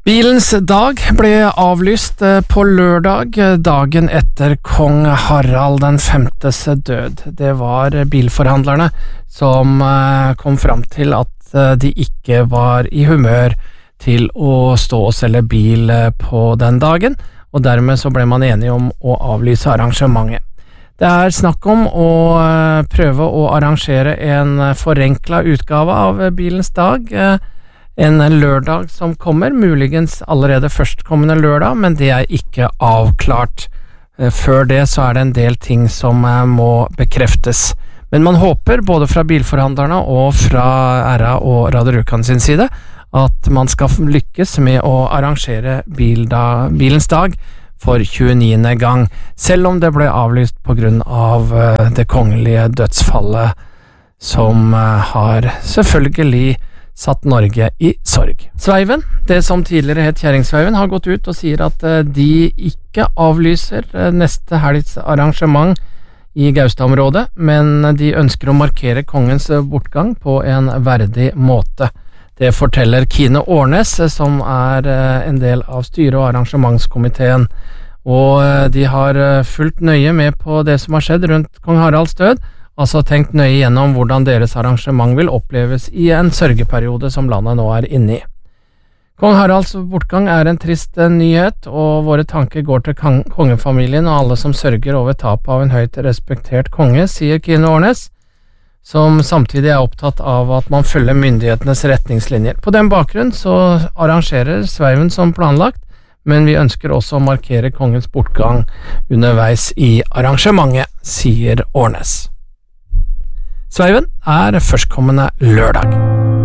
Bilens dag ble avlyst på lørdag, dagen etter kong Harald den femtes død. Det var bilforhandlerne som kom fram til at de ikke var i humør til å stå og selge bil på den dagen, og dermed så ble man enige om å avlyse arrangementet. Det er snakk om å prøve å arrangere en forenklet utgave av bilens dag, en lørdag som kommer, muligens allerede førstkommende lørdag, men det er ikke avklart. Før det så er det en del ting som må bekreftes. Men man håper, både fra bilforhandlerne og fra RA og Radio Rjukan sin side, at man skal lykkes med å arrangere bilens dag for 29. gang, selv om det ble avlyst på grunn av det kongelige dødsfallet, som har selvfølgelig satt Norge i sorg. Sveiven, det som tidligere het Kjerringsveiven, har gått ut og sier at de ikke avlyser neste helgs arrangement i Gaustad-området, men de ønsker å markere kongens bortgang på en verdig måte. Det forteller Kine Årnes, som er en del av styre- og arrangementskomiteen, og de har fulgt nøye med på det som har skjedd rundt kong Haralds død, altså tenkt nøye gjennom hvordan deres arrangement vil oppleves i en sørgeperiode som landet nå er inne i. Kong Haralds bortgang er en trist nyhet, og våre tanker går til kongefamilien og alle som sørger over tapet av en høyt respektert konge, sier Kine Årnes, som samtidig er opptatt av at man følger myndighetenes retningslinjer. På den bakgrunn så arrangerer Sveiven som planlagt, men vi ønsker også å markere kongens bortgang underveis i arrangementet, sier Årnes. Sveiven er førstkommende lørdag.